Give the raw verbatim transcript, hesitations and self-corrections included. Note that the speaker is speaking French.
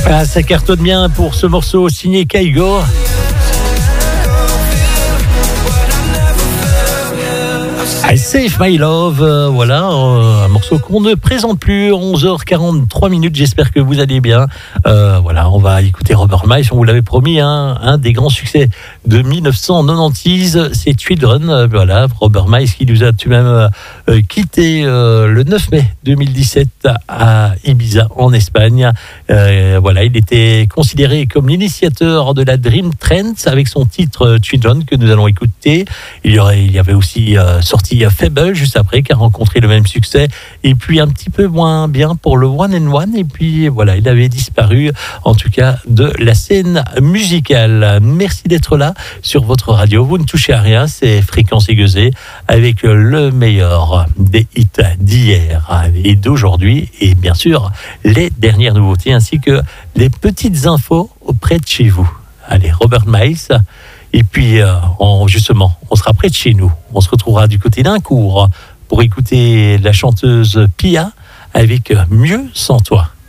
Ah, ça cartonne bien pour ce morceau signé Kygo. I Save My Love, euh, voilà, euh, un morceau qu'on ne présente plus. Onze heures quarante-trois minutes, j'espère que vous allez bien. Euh, voilà, on va écouter Robert Miles, on vous l'avait promis, hein, un des grands succès de dix-neuf cent quatre-vingt-seize, c'est Children. Euh, voilà, Robert Miles qui nous a tout de même euh, quitté euh, le neuf mai deux mille dix-sept à Ibiza en Espagne. Euh, voilà, il était considéré comme l'initiateur de la Dream Trance avec son titre Children que nous allons écouter. Il y, aurait, il y avait aussi euh, sorti Fable juste après qui a rencontré le même succès, et puis un petit peu moins bien pour le One and One, et puis voilà, il avait disparu en tout cas de la scène musicale. Merci d'être là sur votre radio, vous ne touchez à rien, c'est Fréquence Aiguisée avec le meilleur des hits d'hier et d'aujourd'hui, et bien sûr les dernières nouveautés ainsi que les petites infos auprès de chez vous. Allez, Robert Miles. Et puis, euh, on, justement, on sera près de chez nous. On se retrouvera du côté d'Incourt pour écouter la chanteuse Pia avec Mieux sans toi.